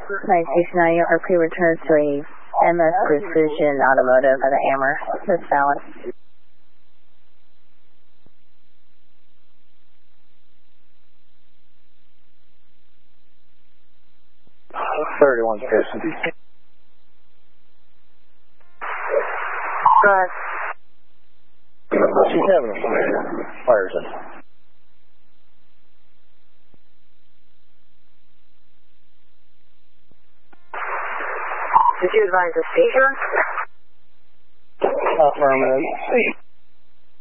969, RP returns to a MS Precision Automotive at the Hammer. That's valid. $31 Pearson. Go ahead. She's having a fires in. Did you advise a seizure? Affirmative.